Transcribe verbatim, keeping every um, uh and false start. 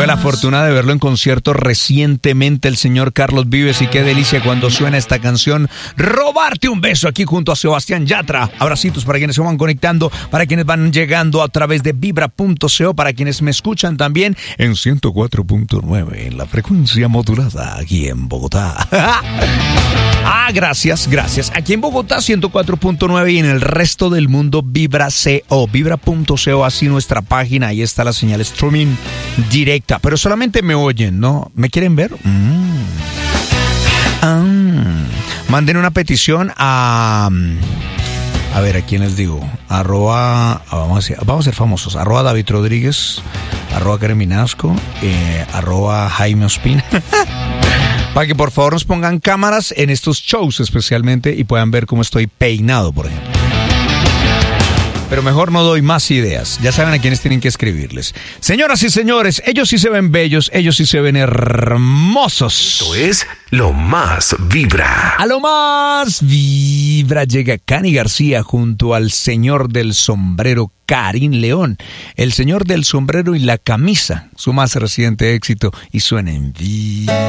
Tuve la fortuna de verlo en concierto recientemente, el señor Carlos Vives, y qué delicia cuando suena esta canción. Robarte un beso aquí junto a Sebastián Yatra. Abracitos para quienes se van conectando, para quienes van llegando a través de vibra punto co, para quienes me escuchan también en ciento cuatro punto nueve en la frecuencia modulada aquí en Bogotá. Ah, gracias, gracias. Aquí en Bogotá ciento cuatro punto nueve y en el resto del mundo Vibra Co, vibra punto co, así nuestra página, ahí está la señal streaming directa, pero solamente me oyen, ¿no? ¿Me quieren ver? Mm. Ah. Manden una petición a... A ver, ¿a quién les digo? Arroba... Vamos a ser, vamos a ser famosos. Arroba David Rodríguez, arroba Karen Minasco, eh, arroba Jaime Ospina. Para que por favor nos pongan cámaras en estos shows especialmente y puedan ver cómo estoy peinado, por ejemplo. Pero mejor no doy más ideas. Ya saben a quiénes tienen que escribirles. Señoras y señores, ellos sí se ven bellos, ellos sí se ven hermosos. Esto es Lo Más Vibra. A Lo Más Vibra llega Cani García junto al señor del sombrero, Karim León. El señor del sombrero y la camisa, su más reciente éxito, y suena en Vibra.